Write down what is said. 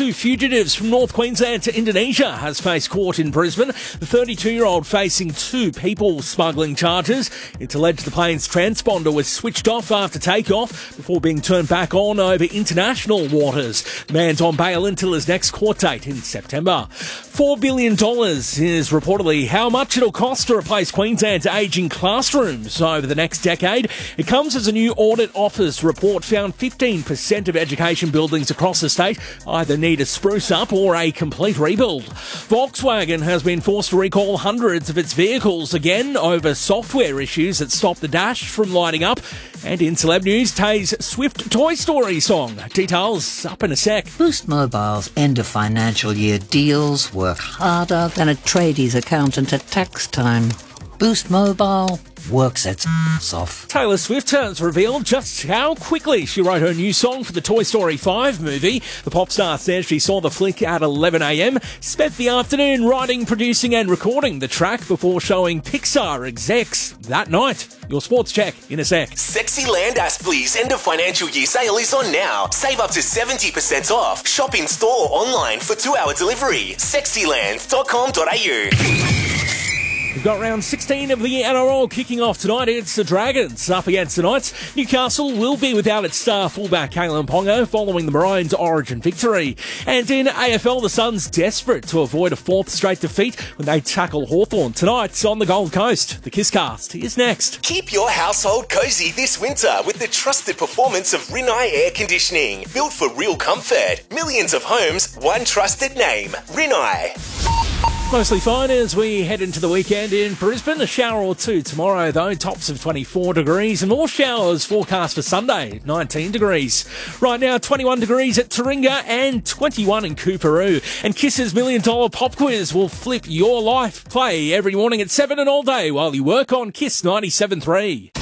two fugitives from North Queensland to Indonesia has faced court in Brisbane. The 32-year-old facing two people smuggling charges. It's alleged the plane's transponder was switched off after takeoff before being turned back on over international waters. The man's on bail until his next court date in September. $4 billion is reportedly how much it'll cost to replace Queensland's ageing classrooms over the next decade. It comes as a new audit office report found 15% of education buildings across the state either need a spruce up or a complete rebuild. Volkswagen has been forced to recall hundreds of its vehicles again over software issues that stop the dash from lighting up. And in celeb news, Tay's Swift Toy Story song. Details up in a sec. Boost Mobile's end of financial year deals work harder than a tradies accountant at tax time. Boost Mobile works its ass off. Taylor Swift has revealed just how quickly she wrote her new song for the Toy Story 5 movie. The pop star says she saw the flick at 11 a.m, spent the afternoon writing, producing and recording the track before showing Pixar execs that night. Your sports check in a sec. Sexyland Aspley's end of financial year sale is on now. Save up to 70% off. Shop in store or online for 2-hour delivery. Sexyland.com.au. We've got round 16 of the NRL kicking off tonight. It's the Dragons up against the Knights. Newcastle will be without its star fullback Kalen Ponga following the Maroons' Origin victory. And in AFL, the Suns desperate to avoid a fourth straight defeat when they tackle Hawthorn tonight on the Gold Coast. The Kisscast is next. Keep your household cozy this winter with the trusted performance of Rinnai Air Conditioning. Built for real comfort. Millions of homes, one trusted name. Rinnai. Mostly fine as we head into the weekend in Brisbane. A shower or two tomorrow, though. Tops of 24 degrees and more showers forecast for Sunday, 19 degrees. Right now, 21 degrees at Taringa and 21 in Coorparoo. And Kiss's $1 Million Pop Quiz will flip your life. Play every morning at 7 and all day while you work on Kiss 97.3.